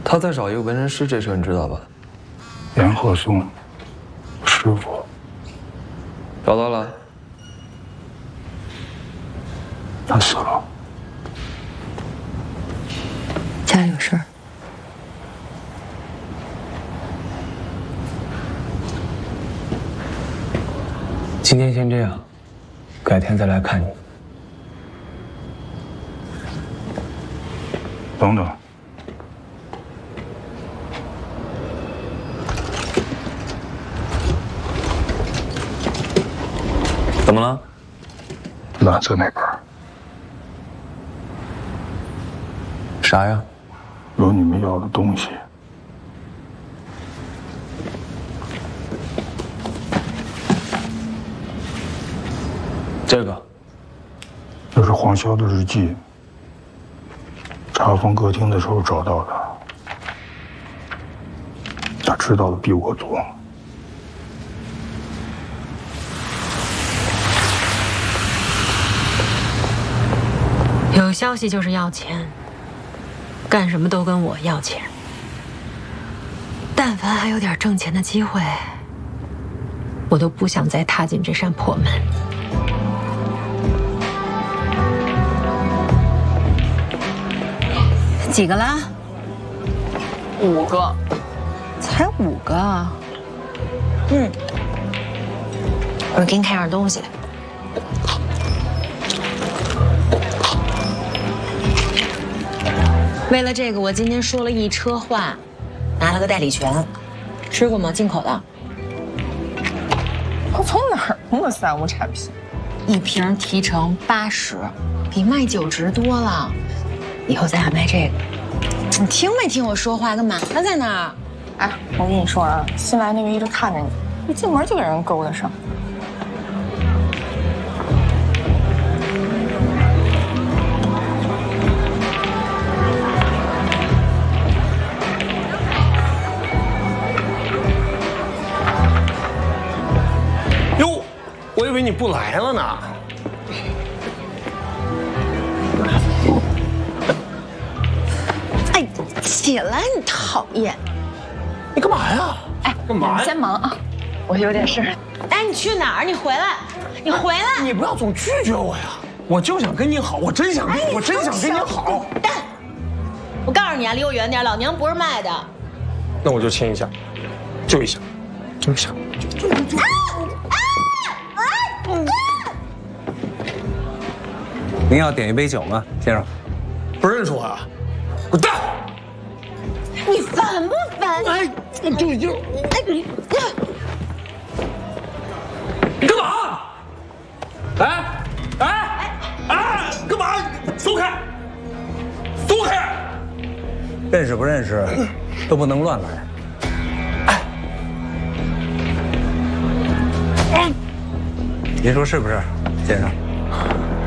他在找一个纹身师，这事你知道吧？ 严鹤松，师傅。 找到了。 他死了。 家里有事儿。 今天先这样，改天再来看你。 等等。 怎么了？ 蓝色那本啥呀？ 有你们要的东西。 这个， 这是黄潇的日记。查封歌厅的时候找到的。他知道的比我多。 有消息就是要钱，干什么都跟我要钱。但凡还有点挣钱的机会，我都不想再踏进这扇破门。几个啦 ？5个， 才5个啊？嗯，我给你看样东西。 为了这个，我今天说了一车话，拿了个代理权。吃过吗？进口的。 我从哪儿弄的3无产品？ 一瓶提成80，比卖酒值多了。以后咱俩卖这个。你听没听我说话？干嘛呢，在那儿？ 哎，我跟你说啊，新来那个一直看着你，一进门就给人勾搭上。 哟，我以为你不来了呢。 哎，起来，你讨厌！ 你干嘛呀？ 哎， 干嘛呀？ 先忙啊，我有点事。 哎，你去哪儿？你回来！你回来！ 你不要总拒绝我呀！我就想跟你好，我真想跟你好。 蛋！我告诉你啊，离我远点，老娘不是卖的。 那我就亲一下，就一下，就一下，就。 您要点一杯酒吗，先生？ 不认识我啊？滚蛋！ 你烦不烦？ 哎，就哎你干嘛？哎，干嘛？松开！松开！ 认识不认识，都不能乱来。您说是不是，先生？